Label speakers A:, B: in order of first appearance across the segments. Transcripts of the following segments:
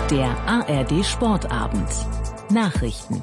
A: Der ARD Sportabend. Nachrichten.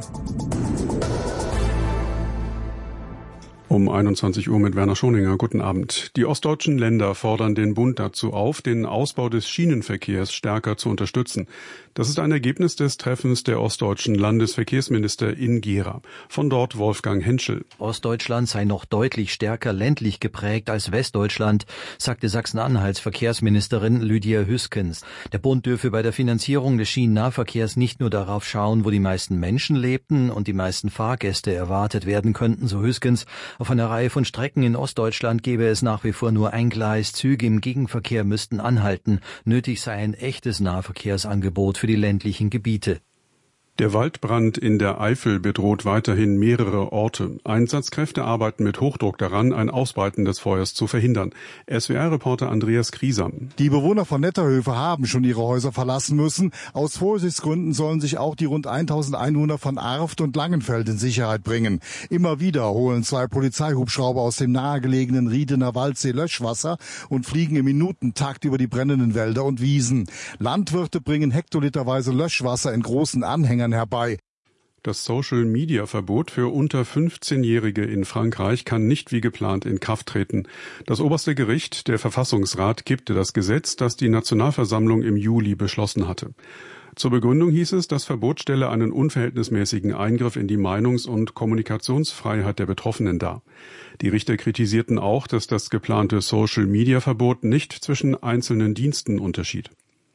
B: Um 21 Uhr mit Werner Schoninger. Guten Abend. Die ostdeutschen Länder fordern den Bund dazu auf, den Ausbau des Schienenverkehrs stärker zu unterstützen. Das ist ein Ergebnis des Treffens der ostdeutschen Landesverkehrsminister in Gera. Von dort Wolfgang Henschel.
C: Ostdeutschland sei noch deutlich stärker ländlich geprägt als Westdeutschland, sagte Sachsen-Anhalts Verkehrsministerin Lydia Hüskens. Der Bund dürfe bei der Finanzierung des Schienennahverkehrs nicht nur darauf schauen, wo die meisten Menschen lebten und die meisten Fahrgäste erwartet werden könnten, so Hüskens. Auf einer Reihe von Strecken in Ostdeutschland gäbe es nach wie vor nur ein Gleis. Züge im Gegenverkehr müssten anhalten. Nötig sei ein echtes Nahverkehrsangebot für die ländlichen Gebiete.
B: Der Waldbrand in der Eifel bedroht weiterhin mehrere Orte. Einsatzkräfte arbeiten mit Hochdruck daran, ein Ausbreiten des Feuers zu verhindern. SWR-Reporter Andreas Kriesam.
D: Die Bewohner von Netterhöfe haben schon ihre Häuser verlassen müssen. Aus Vorsichtsgründen sollen sich auch die rund 1000 Einwohner von Arft und Langenfeld in Sicherheit bringen. Immer wieder holen 2 Polizeihubschrauber aus dem nahegelegenen Riedener Waldsee Löschwasser und fliegen im Minutentakt über die brennenden Wälder und Wiesen. Landwirte bringen hektoliterweise Löschwasser in großen Anhängern herbei.
B: Das Social-Media-Verbot für unter 15-Jährige in Frankreich kann nicht wie geplant in Kraft treten. Das oberste Gericht, der Verfassungsrat, kippte das Gesetz, das die Nationalversammlung im Juli beschlossen hatte. Zur Begründung hieß es, das Verbot stelle einen unverhältnismäßigen Eingriff in die Meinungs- und Kommunikationsfreiheit der Betroffenen dar. Die Richter kritisierten auch, dass das geplante Social-Media-Verbot nicht zwischen einzelnen Diensten unterschied.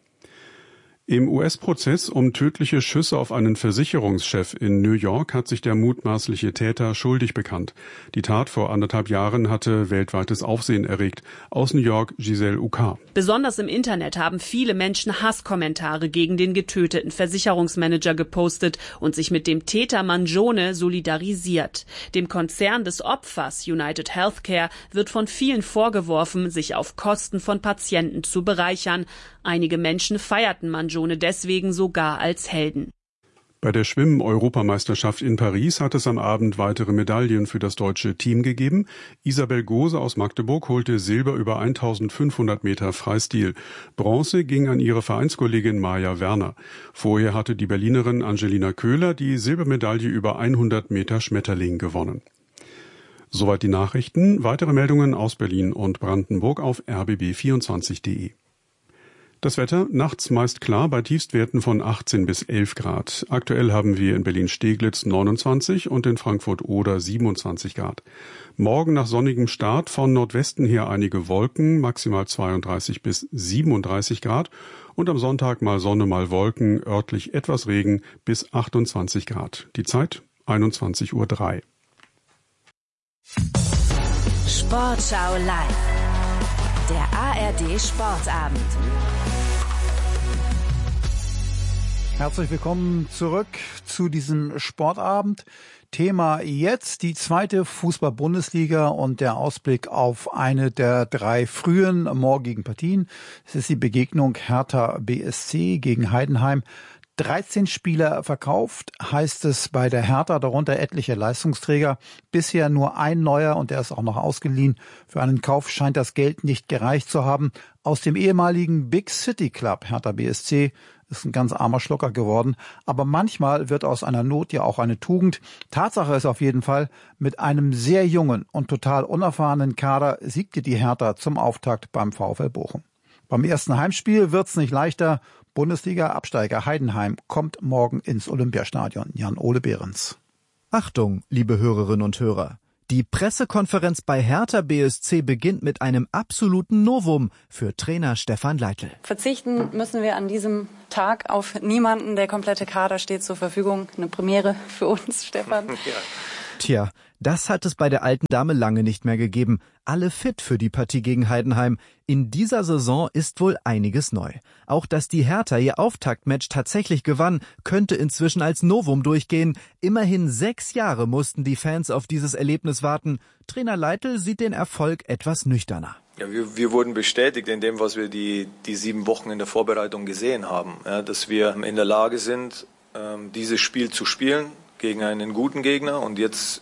B: Im US-Prozess um tödliche Schüsse auf einen Versicherungschef in New York hat sich der mutmaßliche Täter schuldig bekannt. Die Tat vor 1,5 Jahren hatte weltweites Aufsehen erregt. Aus New York Giselle Uka.
E: Besonders im Internet haben viele Menschen Hasskommentare gegen den getöteten Versicherungsmanager gepostet und sich mit dem Täter Mangione solidarisiert. Dem Konzern des Opfers United Healthcare wird von vielen vorgeworfen, sich auf Kosten von Patienten zu bereichern. Einige Menschen feierten Mangione deswegen sogar als Helden.
B: Bei der Schwimmen-Europameisterschaft in Paris hat es am Abend weitere Medaillen für das deutsche Team gegeben. Isabel Gose aus Magdeburg holte Silber über 1500 Meter Freistil. Bronze ging an ihre Vereinskollegin Maja Werner. Vorher hatte die Berlinerin Angelina Köhler die Silbermedaille über 100 Meter Schmetterling gewonnen. Soweit die Nachrichten. Weitere Meldungen aus Berlin und Brandenburg auf rbb24.de. Das Wetter nachts meist klar bei Tiefstwerten von 18 bis 11 Grad. Aktuell haben wir in Berlin-Steglitz 29 und in Frankfurt-Oder 27 Grad. Morgen nach sonnigem Start von Nordwesten her einige Wolken, maximal 32 bis 37 Grad. Und am Sonntag mal Sonne, mal Wolken, örtlich etwas Regen bis 28 Grad. Die Zeit 21:03 Uhr.
A: Sportschau live. Der ARD Sportabend.
F: Herzlich willkommen zurück zu diesem Sportabend. Thema jetzt die 2. Fußball-Bundesliga und der Ausblick auf eine der 3 frühen morgigen Partien. Es ist die Begegnung Hertha BSC gegen Heidenheim. 13 Spieler verkauft, heißt es bei der Hertha, darunter etliche Leistungsträger. Bisher nur ein neuer und der ist auch noch ausgeliehen. Für einen Kauf scheint das Geld nicht gereicht zu haben. Aus dem ehemaligen Big City Club Hertha BSC ist ein ganz armer Schlucker geworden. Aber manchmal wird aus einer Not ja auch eine Tugend. Tatsache ist auf jeden Fall, mit einem sehr jungen und total unerfahrenen Kader siegte die Hertha zum Auftakt beim VfL Bochum. Beim ersten Heimspiel wird's nicht leichter. Bundesliga-Absteiger Heidenheim kommt morgen ins Olympiastadion. Jan-Ole Behrens.
G: Achtung, liebe Hörerinnen und Hörer. Die Pressekonferenz bei Hertha BSC beginnt mit einem absoluten Novum für Trainer Stefan Leitl.
H: Verzichten müssen wir an diesem Tag auf niemanden. Der komplette Kader steht zur Verfügung. Eine Premiere für uns, Stefan.
G: Ja. Tja, das hat es bei der alten Dame lange nicht mehr gegeben. Alle fit für die Partie gegen Heidenheim. In dieser Saison ist wohl einiges neu. Auch dass die Hertha ihr Auftaktmatch tatsächlich gewann, könnte inzwischen als Novum durchgehen. Immerhin 6 Jahre mussten die Fans auf dieses Erlebnis warten. Trainer Leitl sieht den Erfolg etwas nüchterner.
I: Ja, wir wurden bestätigt in dem, was wir die 7 Wochen in der Vorbereitung gesehen haben. Ja, dass wir in der Lage sind, dieses Spiel zu spielen gegen einen guten Gegner. Und jetzt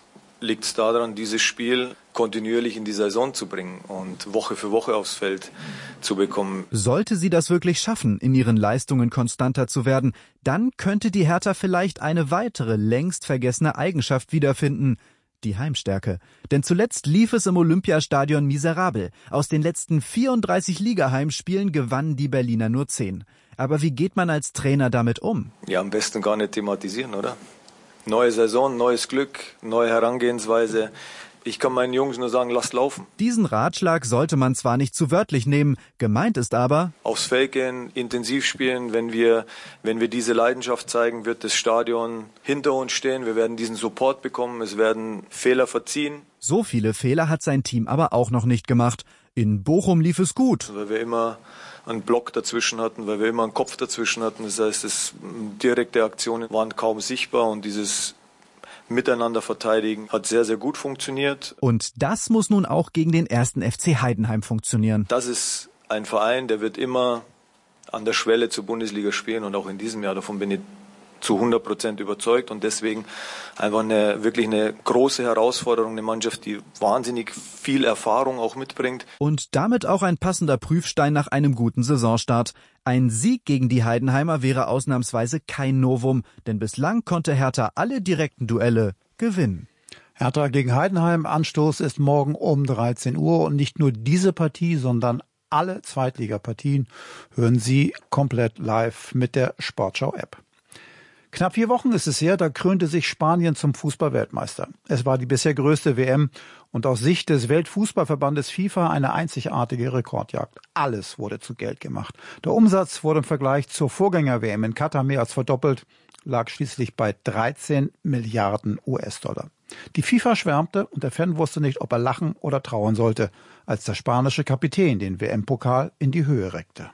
I: liegt es daran, dieses Spiel kontinuierlich in die Saison zu bringen und Woche für Woche aufs Feld zu bekommen.
G: Sollte sie das wirklich schaffen, in ihren Leistungen konstanter zu werden, dann könnte die Hertha vielleicht eine weitere, längst vergessene Eigenschaft wiederfinden: die Heimstärke. Denn zuletzt lief es im Olympiastadion miserabel. Aus den letzten 34 Liga-Heimspielen gewannen die Berliner nur 10. Aber wie geht man als Trainer damit um?
I: Ja, am besten gar nicht thematisieren, oder? Neue Saison, neues Glück, neue Herangehensweise. Ich kann meinen Jungs nur sagen, lasst laufen.
G: Diesen Ratschlag sollte man zwar nicht zu wörtlich nehmen, gemeint ist aber:
I: aufs Feld gehen, intensiv spielen. Wenn wir diese Leidenschaft zeigen, wird das Stadion hinter uns stehen. Wir werden diesen Support bekommen. Es werden Fehler verziehen.
G: So viele Fehler hat sein Team aber auch noch nicht gemacht. In Bochum lief es gut.
I: Weil wir immer einen Block dazwischen hatten, weil wir immer einen Kopf dazwischen hatten. Das heißt, direkte Aktionen waren kaum sichtbar und dieses Miteinander verteidigen hat sehr, sehr gut funktioniert.
G: Und das muss nun auch gegen den 1. FC Heidenheim funktionieren.
I: Das ist ein Verein, der wird immer an der Schwelle zur Bundesliga spielen und auch in diesem Jahr, davon bin ich zu 100% überzeugt und deswegen einfach wirklich eine große Herausforderung, eine Mannschaft, die wahnsinnig viel Erfahrung auch mitbringt.
G: Und damit auch ein passender Prüfstein nach einem guten Saisonstart. Ein Sieg gegen die Heidenheimer wäre ausnahmsweise kein Novum, denn bislang konnte Hertha alle direkten Duelle gewinnen.
F: Hertha gegen Heidenheim, Anstoß ist morgen um 13 Uhr und nicht nur diese Partie, sondern alle Zweitligapartien hören Sie komplett live mit der Sportschau-App. Knapp 4 Wochen ist es her, da krönte sich Spanien zum Fußball-Weltmeister. Es war die bisher größte WM und aus Sicht des Weltfußballverbandes FIFA eine einzigartige Rekordjagd. Alles wurde zu Geld gemacht. Der Umsatz wurde im Vergleich zur Vorgänger-WM in Katar mehr als verdoppelt, lag schließlich bei 13 Milliarden US-Dollar. Die FIFA schwärmte und der Fan wusste nicht, ob er lachen oder trauern sollte, als der spanische Kapitän den WM-Pokal in die Höhe reckte.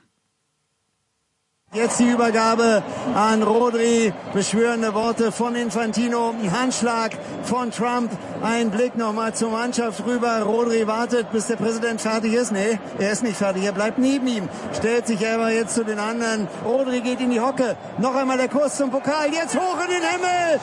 J: Jetzt die Übergabe an Rodri, beschwörende Worte von Infantino, ein Handschlag von Trump, ein Blick nochmal zur Mannschaft rüber. Rodri wartet, bis der Präsident fertig ist. Nee, er ist nicht fertig, er bleibt neben ihm, stellt sich aber jetzt zu den anderen. Rodri geht in die Hocke, noch einmal der Kurs zum Pokal, jetzt hoch in den Himmel,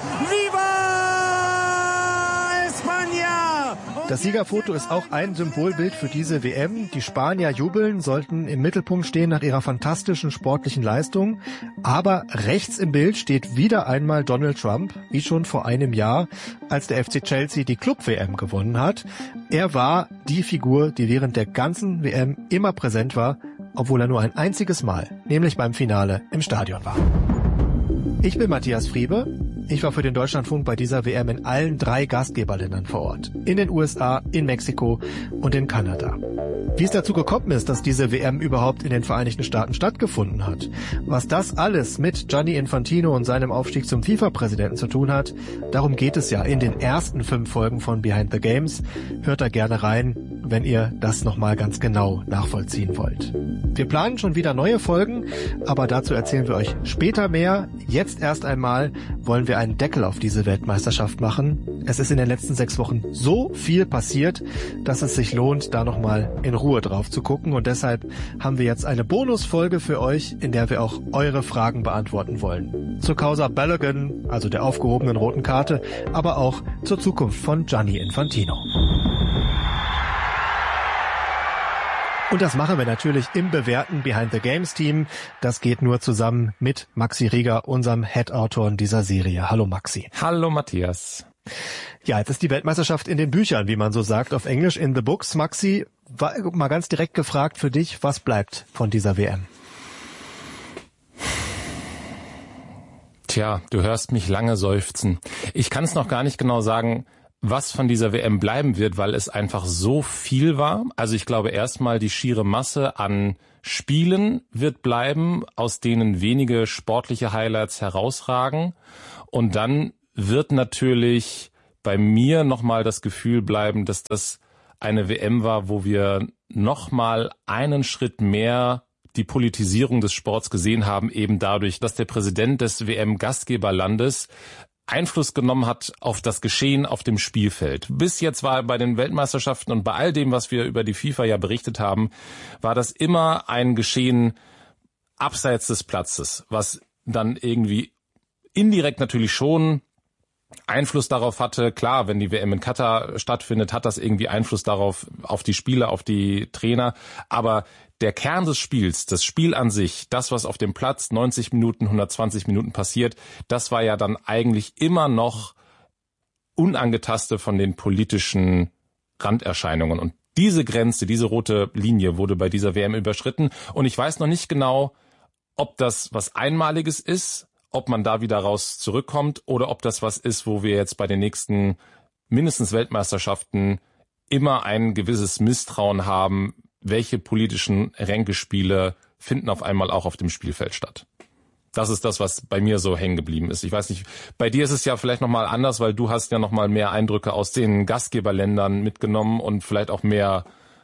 J: Viva España!
K: Das Siegerfoto ist auch ein Symbolbild für diese WM. Die Spanier jubeln, sollten im Mittelpunkt stehen nach ihrer fantastischen sportlichen Leistung. Aber rechts im Bild steht wieder einmal Donald Trump, wie schon vor einem Jahr, als der FC Chelsea die Club-WM gewonnen hat. Er war die Figur, die während der ganzen WM immer präsent war, obwohl er nur ein einziges Mal, nämlich beim Finale, im Stadion war. Ich bin Matthias Friebe. Ich war für den Deutschlandfunk bei dieser WM in allen 3 Gastgeberländern vor Ort. In den USA, in Mexiko und in Kanada. Wie es dazu gekommen ist, dass diese WM überhaupt in den Vereinigten Staaten stattgefunden hat, was das alles mit Gianni Infantino und seinem Aufstieg zum FIFA-Präsidenten zu tun hat, darum geht es ja in den ersten 5 Folgen von Behind the Games. Hört da gerne rein, wenn ihr das nochmal ganz genau nachvollziehen wollt. Wir planen schon wieder neue Folgen, aber dazu erzählen wir euch später mehr. Jetzt erst einmal wollen wir einen Deckel auf diese Weltmeisterschaft machen. Es ist in den letzten 6 Wochen so viel passiert, dass es sich lohnt, da nochmal in Ruhe drauf zu gucken. Und deshalb haben wir jetzt eine Bonusfolge für euch, in der wir auch eure Fragen beantworten wollen. Zur Causa Balogun, also der aufgehobenen roten Karte, aber auch zur Zukunft von Gianni Infantino. Und das machen wir natürlich im bewährten Behind the Games Team. Das geht nur zusammen mit Maxi Rieger, unserem Head-Autor dieser Serie. Hallo Maxi.
L: Hallo Matthias.
K: Ja, jetzt ist die Weltmeisterschaft in den Büchern, wie man so sagt, auf Englisch, in the books. Maxi, mal ganz direkt gefragt für dich, was bleibt von dieser WM?
L: Tja, du hörst mich lange seufzen. Ich kann es noch gar nicht genau sagen, was von dieser WM bleiben wird, weil es einfach so viel war. Also ich glaube erstmal die schiere Masse an Spielen wird bleiben, aus denen wenige sportliche Highlights herausragen. Und dann wird natürlich bei mir nochmal das Gefühl bleiben, dass das eine WM war, wo wir nochmal einen Schritt mehr die Politisierung des Sports gesehen haben, eben dadurch, dass der Präsident des WM-Gastgeberlandes Einfluss genommen hat auf das Geschehen auf dem Spielfeld. Bis jetzt war bei den Weltmeisterschaften und bei all dem, was wir über die FIFA ja berichtet haben, war das immer ein Geschehen abseits des Platzes, was dann irgendwie indirekt natürlich schon Einfluss darauf hatte. Klar, wenn die WM in Katar stattfindet, hat das irgendwie Einfluss darauf, auf die Spieler, auf die Trainer. Aber der Kern des Spiels, das Spiel an sich, das, was auf dem Platz 90 Minuten, 120 Minuten passiert, das war ja dann eigentlich immer noch unangetastet von den politischen Randerscheinungen. Und diese Grenze, diese rote Linie wurde bei dieser WM überschritten. Und ich weiß noch nicht genau, ob das was Einmaliges ist, ob man da wieder raus zurückkommt oder ob das was ist, wo wir jetzt bei den nächsten mindestens Weltmeisterschaften immer ein gewisses Misstrauen haben, welche politischen Ränkespiele finden auf einmal auch auf dem Spielfeld statt. Das ist das, was bei mir so hängen geblieben ist. Ich weiß nicht, bei dir ist es ja vielleicht nochmal anders, weil du hast ja nochmal mehr Eindrücke aus den Gastgeberländern mitgenommen und vielleicht auch mehr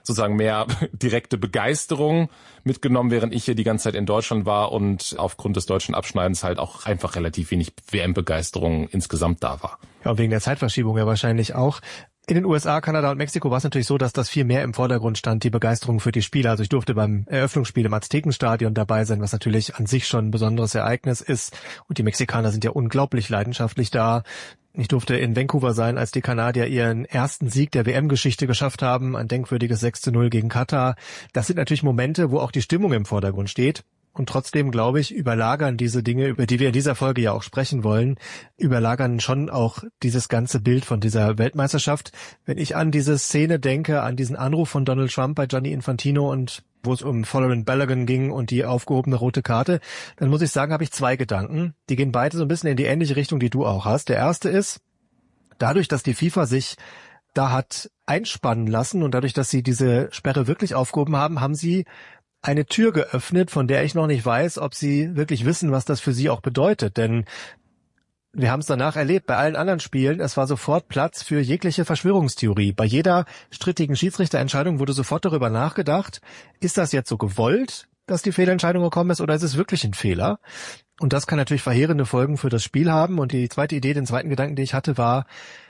L: direkte Begeisterung mitgenommen, während ich hier die ganze Zeit in Deutschland war und aufgrund des deutschen Abschneidens halt auch einfach relativ wenig WM-Begeisterung insgesamt da war.
K: Ja, und wegen der Zeitverschiebung ja wahrscheinlich auch. In den USA, Kanada und Mexiko war es natürlich so, dass das viel mehr im Vordergrund stand, die Begeisterung für die Spiele. Also ich durfte beim Eröffnungsspiel im Aztekenstadion dabei sein, was natürlich an sich schon ein besonderes Ereignis ist. Und die Mexikaner sind ja unglaublich leidenschaftlich da. Ich durfte in Vancouver sein, als die Kanadier ihren ersten Sieg der WM-Geschichte geschafft haben, ein denkwürdiges 6:0 gegen Katar. Das sind natürlich Momente, wo auch die Stimmung im Vordergrund steht. Und trotzdem, glaube ich, überlagern diese Dinge, über die wir in dieser Folge ja auch sprechen wollen, überlagern schon auch dieses ganze Bild von dieser Weltmeisterschaft. Wenn ich an diese Szene denke, an diesen Anruf von Donald Trump bei Gianni Infantino und wo es um Folarin Balogun ging und die aufgehobene rote Karte, dann muss ich sagen, habe ich zwei Gedanken. Die gehen beide so ein bisschen in die ähnliche Richtung, die du auch hast. Der erste ist, dadurch, dass die FIFA sich da hat einspannen lassen und dadurch, dass sie diese Sperre wirklich aufgehoben haben, haben sie eine Tür geöffnet, von der ich noch nicht weiß, ob sie wirklich wissen, was das für sie auch bedeutet. Denn wir haben es danach erlebt, bei allen anderen Spielen, es war sofort Platz für jegliche Verschwörungstheorie. Bei jeder strittigen Schiedsrichterentscheidung wurde sofort darüber nachgedacht, ist das jetzt so gewollt, dass die Fehlentscheidung gekommen ist, oder ist es wirklich ein Fehler? Und das kann natürlich verheerende Folgen für das Spiel haben. Und die zweite Idee, den zweiten Gedanken, den ich hatte, war,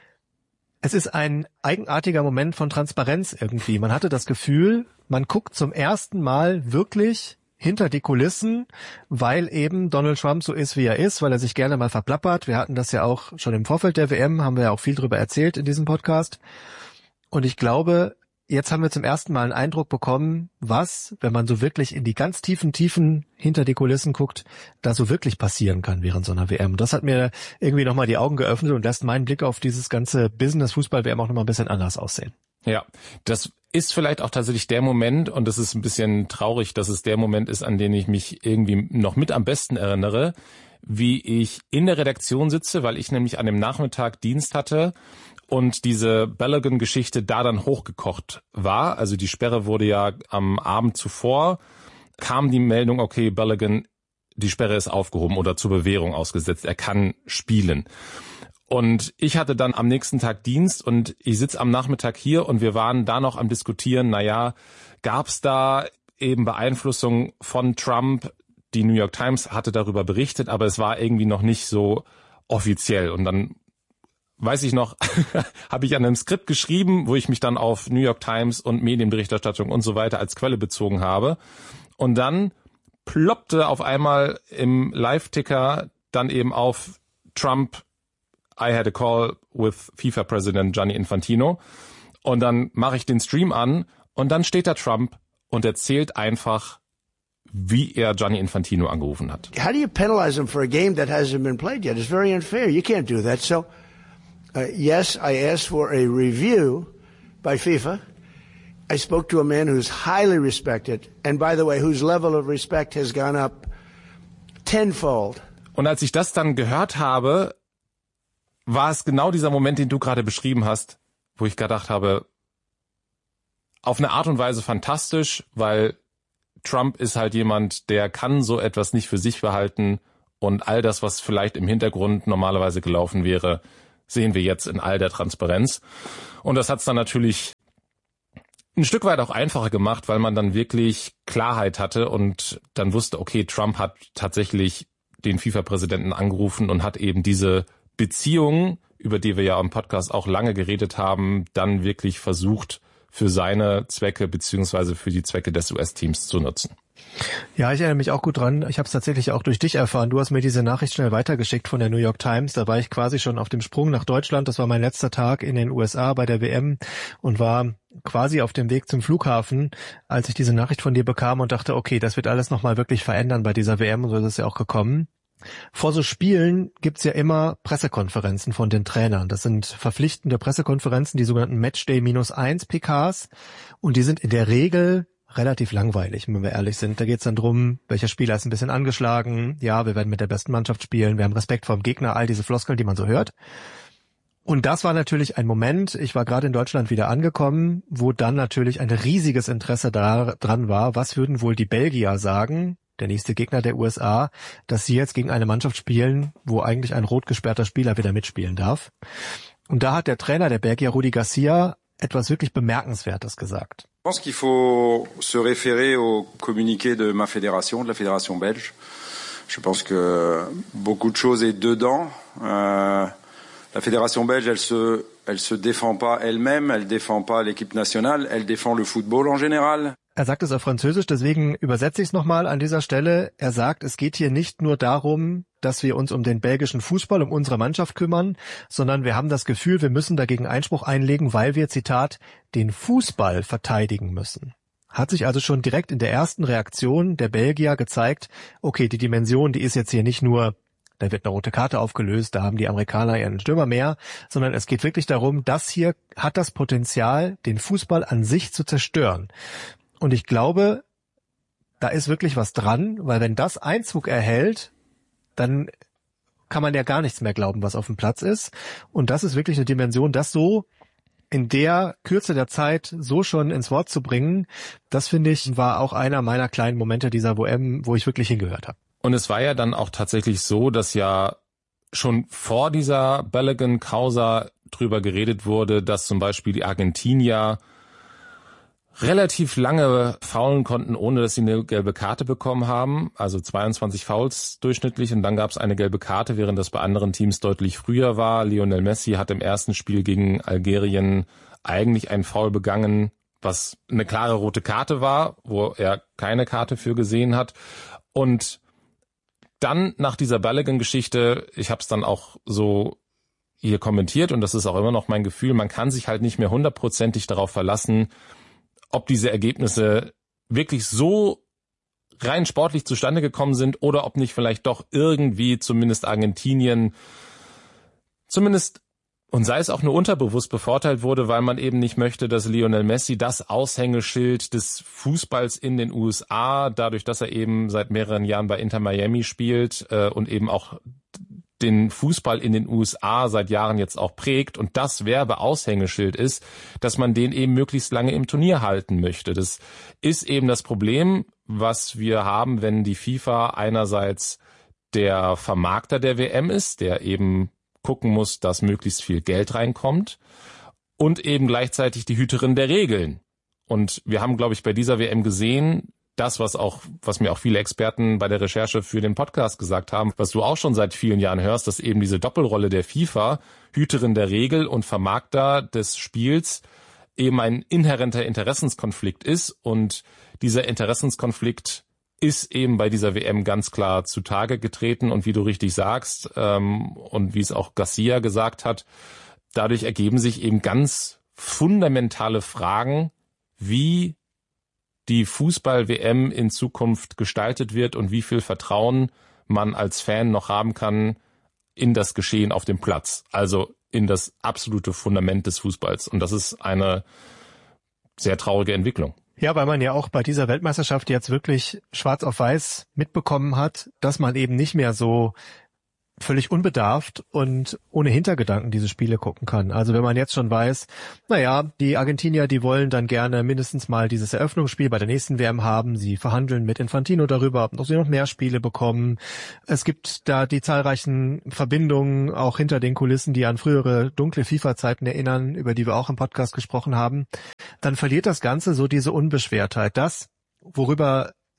K: es ist ein eigenartiger Moment von Transparenz irgendwie. Man hatte das Gefühl, man guckt zum ersten Mal wirklich hinter die Kulissen, weil eben Donald Trump so ist, wie er ist, weil er sich gerne mal verplappert. Wir hatten das ja auch schon im Vorfeld der WM, haben wir ja auch viel drüber erzählt in diesem Podcast. Und ich glaube, jetzt haben wir zum ersten Mal einen Eindruck bekommen, was, wenn man so wirklich in die ganz tiefen hinter die Kulissen guckt, da so wirklich passieren kann während so einer WM. Und das hat mir irgendwie nochmal die Augen geöffnet und lässt meinen Blick auf dieses ganze Business-Fußball-WM auch nochmal ein bisschen anders aussehen.
L: Ja, das ist vielleicht auch tatsächlich der Moment, und das ist ein bisschen traurig, dass es der Moment ist, an den ich mich irgendwie noch mit am besten erinnere, wie ich in der Redaktion sitze, weil ich nämlich an dem Nachmittag Dienst hatte und diese Balogun-Geschichte da dann hochgekocht war. Also die Sperre wurde ja am Abend zuvor, kam die Meldung, okay, Balogun, die Sperre ist aufgehoben oder zur Bewährung ausgesetzt, er kann spielen. Und ich hatte dann am nächsten Tag Dienst und ich sitze am Nachmittag hier und wir waren da noch am Diskutieren, gab es da eben Beeinflussung von Trump? Die New York Times hatte darüber berichtet, aber es war irgendwie noch nicht so offiziell. Und dann, weiß ich noch, habe ich an einem Skript geschrieben, wo ich mich dann auf New York Times und Medienberichterstattung und so weiter als Quelle bezogen habe. Und dann ploppte auf einmal im Live-Ticker dann eben auf Trump, I had a call with FIFA President Gianni Infantino. Und dann mache ich den Stream an und dann steht da Trump und erzählt einfach, wie er Gianni Infantino angerufen hat.
M: How do you penalize him for a game that hasn't been played yet? It's very unfair. You can't do that. So, yes, I asked for a review by FIFA. I spoke to a man who's highly respected and, by the way, whose level of respect has gone up tenfold.
L: Und als ich das dann gehört habe, war es genau dieser Moment, den du gerade beschrieben hast, wo ich gedacht habe, auf eine Art und Weise fantastisch, weil Trump ist halt jemand, der kann so etwas nicht für sich behalten und all das, was vielleicht im Hintergrund normalerweise gelaufen wäre, sehen wir jetzt in all der Transparenz. Und das hat es dann natürlich ein Stück weit auch einfacher gemacht, weil man dann wirklich Klarheit hatte und dann wusste, okay, Trump hat tatsächlich den FIFA-Präsidenten angerufen und hat eben diese Beziehung, über die wir ja im Podcast auch lange geredet haben, dann wirklich versucht, für seine Zwecke beziehungsweise für die Zwecke des US-Teams zu nutzen.
K: Ja, ich erinnere mich auch gut dran. Ich habe es tatsächlich auch durch dich erfahren. Du hast mir diese Nachricht schnell weitergeschickt von der New York Times. Da war ich quasi schon auf dem Sprung nach Deutschland. Das war mein letzter Tag in den USA bei der WM und war quasi auf dem Weg zum Flughafen, als ich diese Nachricht von dir bekam und dachte, okay, das wird alles nochmal wirklich verändern bei dieser WM und so ist es ja auch gekommen. Vor so Spielen gibt's ja immer Pressekonferenzen von den Trainern. Das sind verpflichtende Pressekonferenzen, die sogenannten Matchday-1 PKs. Und die sind in der Regel relativ langweilig, wenn wir ehrlich sind. Da geht's dann drum, welcher Spieler ist ein bisschen angeschlagen. Ja, wir werden mit der besten Mannschaft spielen. Wir haben Respekt vor dem Gegner. All diese Floskeln, die man so hört. Und das war natürlich ein Moment, ich war gerade in Deutschland wieder angekommen, wo dann natürlich ein riesiges Interesse daran war, was würden wohl die Belgier sagen, der nächste Gegner der USA, dass sie jetzt gegen eine Mannschaft spielen, wo eigentlich ein rot gesperrter Spieler wieder mitspielen darf. Und da hat der Trainer der Belgier, Rudi Garcia, etwas wirklich Bemerkenswertes gesagt.
N: Je pense qu'il faut se référer au communiqué de ma fédération, de la fédération belge. Je pense que beaucoup de choses est dedans. La fédération belge, elle se défend pas elle-même, elle défend pas l'équipe nationale, elle défend le football en général.
K: Er sagt es auf Französisch, deswegen übersetze ich es nochmal an dieser Stelle. Er sagt, es geht hier nicht nur darum, dass wir uns um den belgischen Fußball, um unsere Mannschaft kümmern, sondern wir haben das Gefühl, wir müssen dagegen Einspruch einlegen, weil wir, Zitat, den Fußball verteidigen müssen. Hat sich also schon direkt in der ersten Reaktion der Belgier gezeigt, okay, die Dimension, die ist jetzt hier nicht nur, da wird eine rote Karte aufgelöst, da haben die Amerikaner ihren Stürmer mehr, sondern es geht wirklich darum, das hier hat das Potenzial, den Fußball an sich zu zerstören. Und ich glaube, da ist wirklich was dran, weil wenn das Einzug erhält, dann kann man ja gar nichts mehr glauben, was auf dem Platz ist. Und das ist wirklich eine Dimension, das so in der Kürze der Zeit so schon ins Wort zu bringen, das finde ich, war auch einer meiner kleinen Momente dieser WM, wo ich wirklich hingehört habe.
L: Und es war ja dann auch tatsächlich so, dass ja schon vor dieser Balogun-Causa drüber geredet wurde, dass zum Beispiel die Argentinier relativ lange faulen konnten, ohne dass sie eine gelbe Karte bekommen haben. Also 22 Fouls durchschnittlich und dann gab es eine gelbe Karte, während das bei anderen Teams deutlich früher war. Lionel Messi hat im ersten Spiel gegen Algerien eigentlich einen Foul begangen, was eine klare rote Karte war, wo er keine Karte für gesehen hat. Und dann nach dieser Balogun-Geschichte, ich habe es dann auch so hier kommentiert und das ist auch immer noch mein Gefühl, man kann sich halt nicht mehr 100%ig darauf verlassen, ob diese Ergebnisse wirklich so rein sportlich zustande gekommen sind oder ob nicht vielleicht doch irgendwie zumindest Argentinien zumindest, und sei es auch nur unterbewusst, bevorteilt wurde, weil man eben nicht möchte, dass Lionel Messi das Aushängeschild des Fußballs in den USA, dadurch, dass er eben seit mehreren Jahren bei Inter Miami spielt und eben auch den Fußball in den USA seit Jahren jetzt auch prägt und das Werbeaushängeschild ist, dass man den eben möglichst lange im Turnier halten möchte. Das ist eben das Problem, was wir haben, wenn die FIFA einerseits der Vermarkter der WM ist, der eben gucken muss, dass möglichst viel Geld reinkommt und eben gleichzeitig die Hüterin der Regeln. Und wir haben, glaube ich, bei dieser WM gesehen, das, was mir auch viele Experten bei der Recherche für den Podcast gesagt haben, was du auch schon seit vielen Jahren hörst, dass eben diese Doppelrolle der FIFA, Hüterin der Regel und Vermarkter des Spiels, eben ein inhärenter Interessenskonflikt ist. Und dieser Interessenskonflikt ist eben bei dieser WM ganz klar zutage getreten. Und wie du richtig sagst, und wie es auch Garcia gesagt hat, dadurch ergeben sich eben ganz fundamentale Fragen, wie die Fußball-WM in Zukunft gestaltet wird und wie viel Vertrauen man als Fan noch haben kann in das Geschehen auf dem Platz. Also in das absolute Fundament des Fußballs. Und das ist eine sehr traurige Entwicklung.
K: Ja, weil man ja auch bei dieser Weltmeisterschaft jetzt wirklich schwarz auf weiß mitbekommen hat, dass man eben nicht mehr so völlig unbedarft und ohne Hintergedanken diese Spiele gucken kann. Also wenn man jetzt schon weiß, naja, die Argentinier, die wollen dann gerne mindestens mal dieses Eröffnungsspiel bei der nächsten WM haben. Sie verhandeln mit Infantino darüber, ob sie noch mehr Spiele bekommen. Es gibt da die zahlreichen Verbindungen auch hinter den Kulissen, die an frühere dunkle FIFA-Zeiten erinnern, über die wir auch im Podcast gesprochen haben. Dann verliert das Ganze so diese Unbeschwertheit. Das, worüber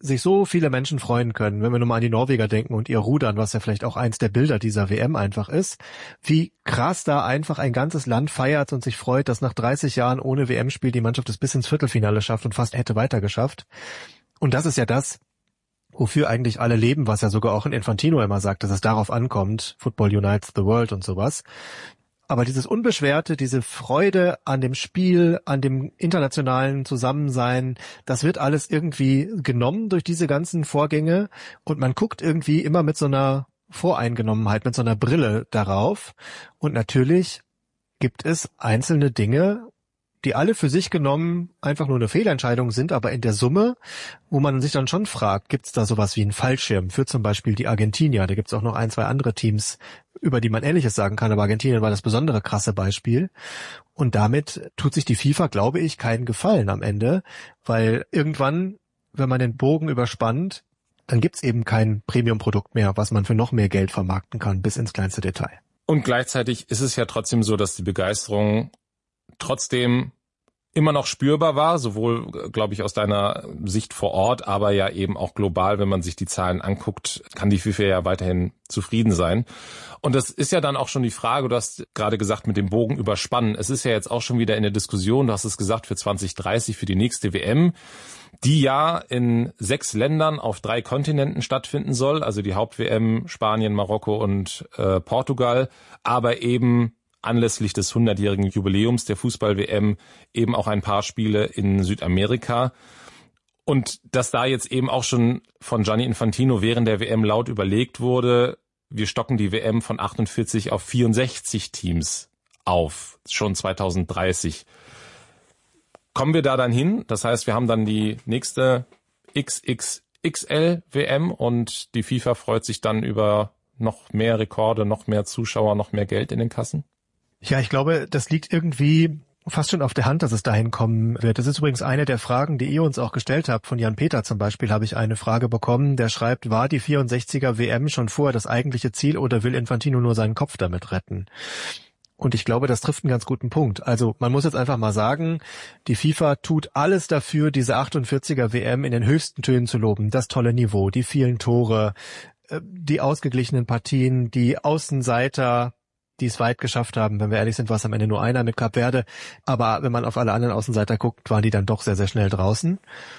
K: sich so viele Menschen freuen können, wenn wir nur mal an die Norweger denken und ihr Rudern, was ja vielleicht auch eins der Bilder dieser WM einfach ist, wie krass da einfach ein ganzes Land feiert und sich freut, dass nach 30 Jahren ohne WM-Spiel die Mannschaft es bis ins Viertelfinale schafft und fast hätte weitergeschafft. Und das ist ja das, wofür eigentlich alle leben, was ja sogar auch in Infantino immer sagt, dass es darauf ankommt, Football unites the world und sowas. Aber dieses Unbeschwerte, diese Freude an dem Spiel, an dem internationalen Zusammensein, das wird alles irgendwie genommen durch diese ganzen Vorgänge und man guckt irgendwie immer mit so einer Voreingenommenheit, mit so einer Brille darauf. Und natürlich gibt es einzelne Dinge, die alle für sich genommen einfach nur eine Fehlentscheidung sind, aber in der Summe, wo man sich dann schon fragt, gibt es da sowas wie einen Fallschirm für zum Beispiel die Argentinier? Da gibt es auch noch 1, 2 andere Teams, über die man Ähnliches sagen kann, aber Argentinien war das besondere krasse Beispiel. Und damit tut sich die FIFA, glaube ich, keinen Gefallen am Ende, weil irgendwann, wenn man den Bogen überspannt, dann gibt's eben kein Premium-Produkt mehr, was man für noch mehr Geld vermarkten kann, bis ins kleinste Detail.
L: Und gleichzeitig ist es ja trotzdem so, dass die Begeisterung trotzdem immer noch spürbar war, sowohl, glaube ich, aus deiner Sicht vor Ort, aber ja eben auch global, wenn man sich die Zahlen anguckt, kann die FIFA ja weiterhin zufrieden sein. Und das ist ja dann auch schon die Frage, du hast gerade gesagt, mit dem Bogen überspannen. Es ist ja jetzt auch schon wieder in der Diskussion, du hast es gesagt, für 2030, für die nächste WM, die ja in 6 Ländern auf 3 Kontinenten stattfinden soll, also die Haupt-WM Spanien, Marokko und Portugal, aber eben anlässlich des 100-jährigen Jubiläums der Fußball-WM eben auch ein paar Spiele in Südamerika. Und dass da jetzt eben auch schon von Gianni Infantino während der WM laut überlegt wurde, wir stocken die WM von 48 auf 64 Teams auf, schon 2030. Kommen wir da dann hin? Das heißt, wir haben dann die nächste XXXL-WM und die FIFA freut sich dann über noch mehr Rekorde, noch mehr Zuschauer, noch mehr Geld in den Kassen?
K: Ja, ich glaube, das liegt irgendwie fast schon auf der Hand, dass es dahin kommen wird. Das ist übrigens eine der Fragen, die ihr uns auch gestellt habt. Von Jan Peter zum Beispiel habe ich eine Frage bekommen, der schreibt, war die 64er WM schon vorher das eigentliche Ziel oder will Infantino nur seinen Kopf damit retten? Und ich glaube, das trifft einen ganz guten Punkt. Also man muss jetzt einfach mal sagen, die FIFA tut alles dafür, diese 48er WM in den höchsten Tönen zu loben. Das tolle Niveau, die vielen Tore, die ausgeglichenen Partien, die Außenseiter, die es weit geschafft haben. Wenn wir ehrlich sind, war es am Ende nur einer mit Kap Verde. Aber wenn man auf alle anderen Außenseiter guckt, waren die dann doch sehr, sehr schnell draußen.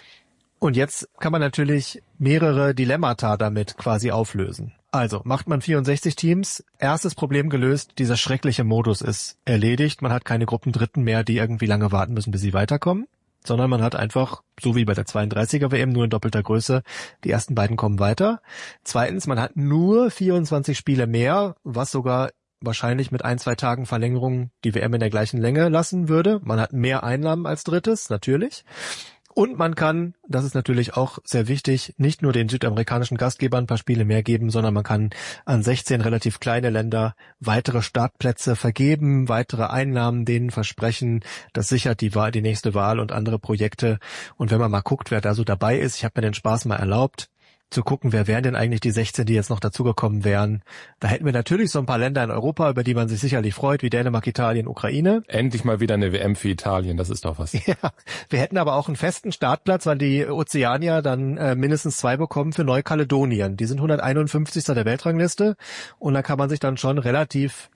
K: Und jetzt kann man natürlich mehrere Dilemmata damit quasi auflösen. Also macht man 64 Teams, erstes Problem gelöst, dieser schreckliche Modus ist erledigt. Man hat keine Gruppendritten mehr, die irgendwie lange warten müssen, bis sie weiterkommen, sondern man hat einfach, so wie bei der 32er WM, nur in doppelter Größe, die ersten beiden kommen weiter. Zweitens, man hat nur 24 Spiele mehr, was sogar wahrscheinlich mit 1, 2 Tagen Verlängerung die WM in der gleichen Länge lassen würde. Man hat mehr Einnahmen als drittes, natürlich. Und man kann, das ist natürlich auch sehr wichtig, nicht nur den südamerikanischen Gastgebern ein paar Spiele mehr geben, sondern man kann an 16 relativ kleine Länder weitere Startplätze vergeben, weitere Einnahmen denen versprechen. Das sichert die nächste Wahl und andere Projekte. Und wenn man mal guckt, wer da so dabei ist, ich habe mir den Spaß mal erlaubt, zu gucken, wer wären denn eigentlich die 16, die jetzt noch dazugekommen wären. Da hätten wir natürlich so ein paar Länder in Europa, über die man sich sicherlich freut, wie Dänemark, Italien, Ukraine.
L: Endlich mal wieder eine WM für Italien, das ist doch was.
K: Ja, wir hätten aber auch einen festen Startplatz, weil die Ozeanier dann mindestens 2 bekommen für Neukaledonien. Die sind 151. der Weltrangliste und da kann man sich dann schon relativ,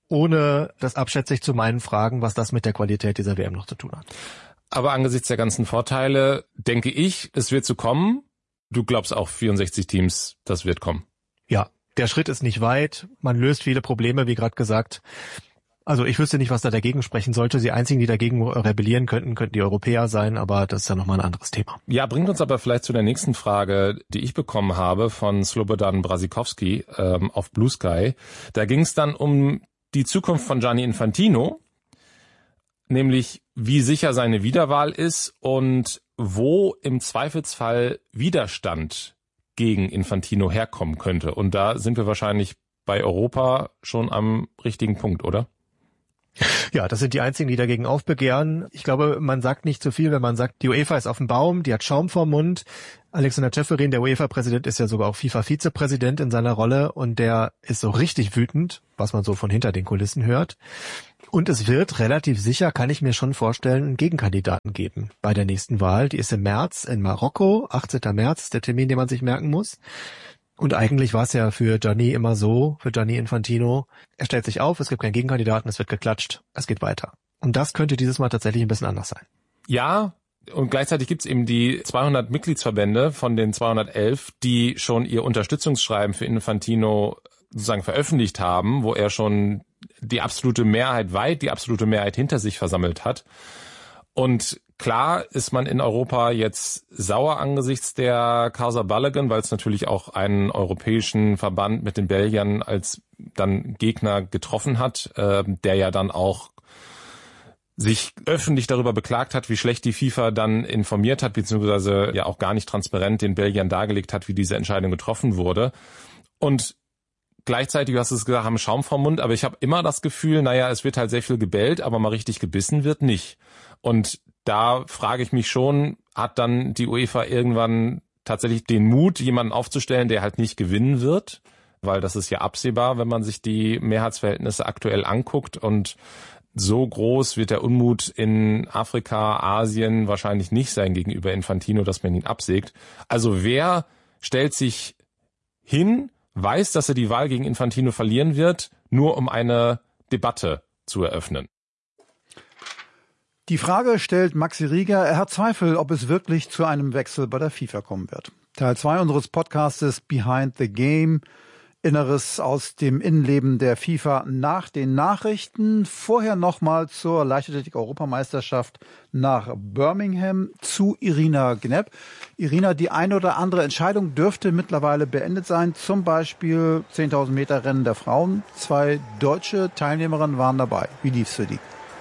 K: ohne das abschätzig zu meinen, fragen, was das mit der Qualität dieser WM noch zu tun hat.
L: Aber angesichts der ganzen Vorteile denke ich, es wird so kommen. Du glaubst auch 64 Teams, das wird kommen?
K: Ja, der Schritt ist nicht weit. Man löst viele Probleme, wie gerade gesagt. Also ich wüsste nicht, was da dagegen sprechen sollte. Die einzigen, die dagegen rebellieren könnten die Europäer sein, aber das ist ja nochmal ein anderes Thema.
L: Ja, bringt uns aber vielleicht zu der nächsten Frage, die ich bekommen habe von Slobodan Brasikowski auf Blue Sky. Da ging es dann um die Zukunft von Gianni Infantino, nämlich wie sicher seine Wiederwahl ist und wo im Zweifelsfall Widerstand gegen Infantino herkommen könnte. Und da sind wir wahrscheinlich bei Europa schon am richtigen Punkt, oder?
K: Ja, das sind die einzigen, die dagegen aufbegehren. Ich glaube, man sagt nicht zu viel, wenn man sagt, die UEFA ist auf dem Baum, die hat Schaum vorm Mund. Alexander Ceferin, der UEFA-Präsident, ist ja sogar auch FIFA-Vizepräsident in seiner Rolle und der ist so richtig wütend, was man so von hinter den Kulissen hört. Und es wird relativ sicher, kann ich mir schon vorstellen, einen Gegenkandidaten geben bei der nächsten Wahl. Die ist im März in Marokko. 18. März ist der Termin, den man sich merken muss. Und eigentlich war es ja für Gianni immer so, für Gianni Infantino, er stellt sich auf, es gibt keinen Gegenkandidaten, es wird geklatscht, es geht weiter. Und das könnte dieses Mal tatsächlich ein bisschen anders sein.
L: Ja, und gleichzeitig gibt's eben die 200 Mitgliedsverbände von den 211, die schon ihr Unterstützungsschreiben für Infantino sozusagen veröffentlicht haben, wo er schon die absolute Mehrheit hinter sich versammelt hat. Und klar ist man in Europa jetzt sauer angesichts der Causa Balogun, weil es natürlich auch einen europäischen Verband mit den Belgiern als dann Gegner getroffen hat, der ja dann auch sich öffentlich darüber beklagt hat, wie schlecht die FIFA dann informiert hat, beziehungsweise ja auch gar nicht transparent den Belgiern dargelegt hat, wie diese Entscheidung getroffen wurde. Und gleichzeitig, du hast es gesagt, haben Schaum vom Mund, aber ich habe immer das Gefühl, es wird halt sehr viel gebellt, aber mal richtig gebissen wird nicht. Und da frage ich mich schon, hat dann die UEFA irgendwann tatsächlich den Mut, jemanden aufzustellen, der halt nicht gewinnen wird? Weil das ist ja absehbar, wenn man sich die Mehrheitsverhältnisse aktuell anguckt. Und so groß wird der Unmut in Afrika, Asien wahrscheinlich nicht sein gegenüber Infantino, dass man ihn absägt. Also wer stellt sich hin, weiß, dass er die Wahl gegen Infantino verlieren wird, nur um eine Debatte zu eröffnen?
F: Die Frage stellt Maxi Rieger. Er hat Zweifel, ob es wirklich zu einem Wechsel bei der FIFA kommen wird. Teil 2 unseres Podcastes Behind the Game. Inneres aus dem Innenleben der FIFA nach den Nachrichten. Vorher nochmal zur Leichtathletik-Europameisterschaft nach Birmingham zu Irina Gnep. Irina, die eine oder andere Entscheidung dürfte mittlerweile beendet sein. Zum Beispiel 10.000 Meter Rennen der Frauen. 2 deutsche Teilnehmerinnen waren dabei. Wie lief's für die?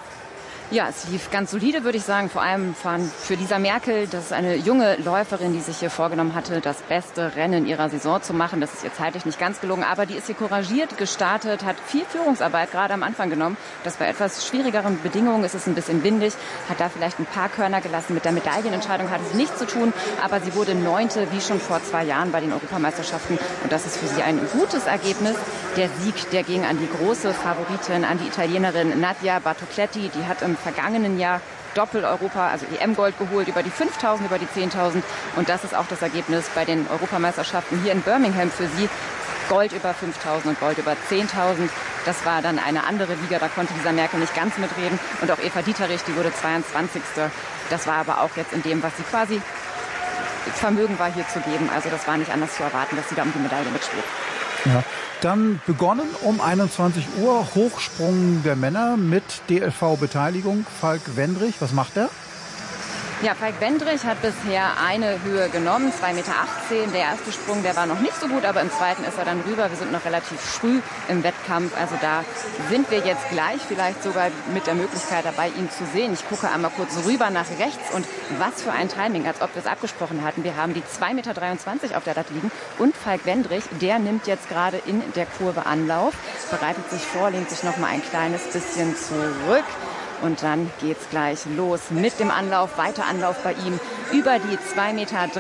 O: Ja, es lief ganz solide, würde ich sagen. Vor allem für Lisa Merkel, das ist eine junge Läuferin, die sich hier vorgenommen hatte, das beste Rennen ihrer Saison zu machen. Das ist ihr zeitlich nicht ganz gelungen, aber die ist hier couragiert gestartet, hat viel Führungsarbeit gerade am Anfang genommen. Das bei etwas schwierigeren Bedingungen ist es ein bisschen windig, hat da vielleicht ein paar Körner gelassen. Mit der Medaillenentscheidung hat es nichts zu tun, aber sie wurde 9. wie schon vor 2 Jahren bei den Europameisterschaften. Und das ist für sie ein gutes Ergebnis. Der Sieg, der ging an die große Favoritin, an die Italienerin Nadia Bartocletti. Die hat im vergangenen Jahr Doppel-Europa, also EM-Gold geholt, über die 5.000, über die 10.000. Und das ist auch das Ergebnis bei den Europameisterschaften hier in Birmingham für sie. Gold über 5.000 und Gold über 10.000. Das war dann eine andere Liga, da konnte Lisa Merkel nicht ganz mitreden. Und auch Eva Dieterich, die wurde 22. Das war aber auch jetzt in dem, was sie quasi Vermögen war, hier zu geben. Also das war nicht anders zu erwarten, dass sie da um die Medaille mitspielt.
F: Ja. Dann begonnen um 21 Uhr Hochsprung der Männer mit DLV-Beteiligung. Falk Wendrich, was macht er?
O: Ja, Falk Wendrich hat bisher eine Höhe genommen, 2,18 Meter. Der erste Sprung, der war noch nicht so gut, aber im zweiten ist er dann rüber. Wir sind noch relativ früh im Wettkampf, also da sind wir jetzt gleich vielleicht sogar mit der Möglichkeit dabei, ihn zu sehen. Ich gucke einmal kurz rüber nach rechts und was für ein Timing, als ob wir es abgesprochen hatten. Wir haben die 2,23 Meter auf der Latte liegen und Falk Wendrich, der nimmt jetzt gerade in der Kurve Anlauf, bereitet sich vor, lehnt sich noch mal ein kleines bisschen zurück. Und dann geht's gleich los mit dem Anlauf, weiter Anlauf bei ihm über die 2,23 Meter.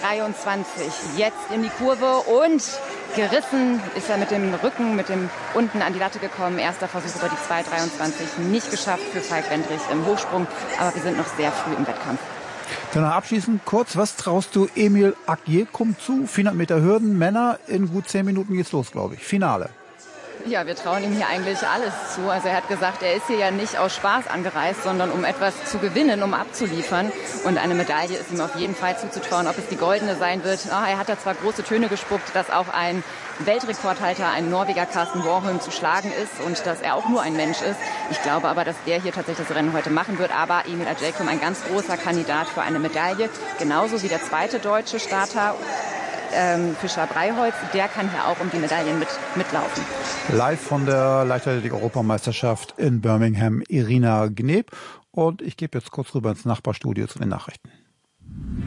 O: Jetzt in die Kurve und gerissen ist er mit dem Rücken, mit dem unten an die Latte gekommen. Erster Versuch über die 2,23 nicht geschafft für Falk Wendrich im Hochsprung. Aber wir sind noch sehr früh im Wettkampf.
F: Danach abschließend kurz, was traust du Emil Agyekum zu? 400 Meter Hürden, Männer, in gut 10 Minuten geht's los, glaube ich. Finale.
O: Ja, wir trauen ihm hier eigentlich alles zu. Also er hat gesagt, er ist hier ja nicht aus Spaß angereist, sondern um etwas zu gewinnen, um abzuliefern. Und eine Medaille ist ihm auf jeden Fall zuzutrauen. Ob es die goldene sein wird, er hat da zwar große Töne gespuckt, dass auch ein Weltrekordhalter, ein Norweger Karsten Warholm zu schlagen ist und dass er auch nur ein Mensch ist. Ich glaube aber, dass der hier tatsächlich das Rennen heute machen wird. Aber Emil Agyekum, ein ganz großer Kandidat für eine Medaille. Genauso wie der zweite deutsche Starter, Fischer Breiholz, der kann hier auch um die Medaillen mitlaufen.
F: Live von der Leichtathletik-Europameisterschaft in Birmingham, Irina Gnep. Und ich gebe jetzt kurz rüber ins Nachbarstudio zu den Nachrichten.